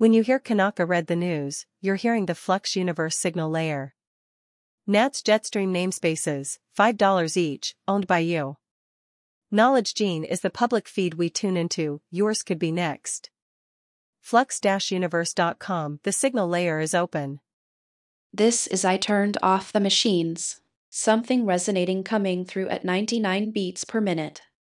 When you hear Kanaka read the news, you're hearing the Flux Universe signal layer. NAT's Jetstream namespaces, $5 each, owned by you. Knowledge Gene is the public feed we tune into, yours could be next. Flux-universe.com, the signal layer is open. This is I turned off the machines. Something resonating coming through at 99 beats per minute.